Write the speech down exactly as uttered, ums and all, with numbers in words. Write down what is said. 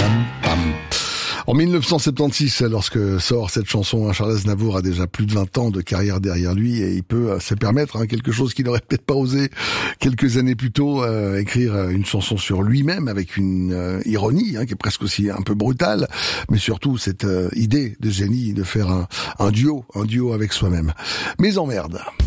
pam, pam. En dix-neuf cent soixante-seize, lorsque sort cette chanson, Charles Aznavour a déjà plus de vingt ans de carrière derrière lui et il peut se permettre hein, quelque chose qu'il n'aurait peut-être pas osé quelques années plus tôt, euh, écrire une chanson sur lui-même avec une euh, ironie hein, qui est presque aussi un peu brutale, mais surtout cette euh, idée de génie de faire un, un duo, un duo avec soi-même. Mais emmerde.